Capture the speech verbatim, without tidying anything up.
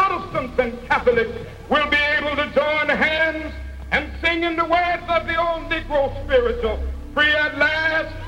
Protestants and Catholics will be able to join hands and sing in the words of the old Negro spiritual, free at last,